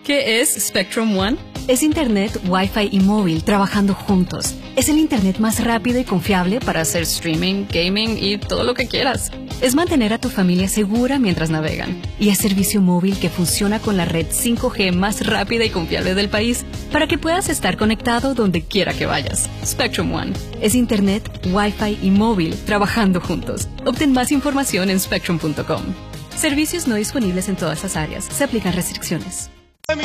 ¿Qué es Spectrum One? Es Internet, Wi-Fi y móvil trabajando juntos. Es el Internet más rápido y confiable para hacer streaming, gaming y todo lo que quieras. Es mantener a tu familia segura mientras navegan. Y es servicio móvil que funciona con la red 5G más rápida y confiable del país para que puedas estar conectado donde quiera que vayas. Spectrum One. Es Internet, Wi-Fi y móvil trabajando juntos. Obtén más información en spectrum.com. Servicios no disponibles en todas las áreas. Se aplican restricciones.